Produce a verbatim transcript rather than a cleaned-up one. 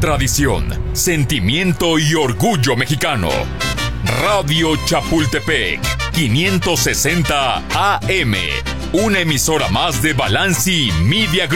tradición, sentimiento y orgullo mexicano. Radio Chapultepec, quinientos sesenta A M, una emisora más de Balanci Media Group.